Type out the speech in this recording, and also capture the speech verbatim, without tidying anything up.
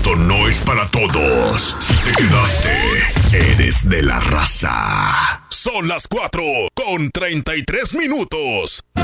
esto no es para todos. Si te quedaste, eres de la raza. Son las cuatro con treinta y tres minutos.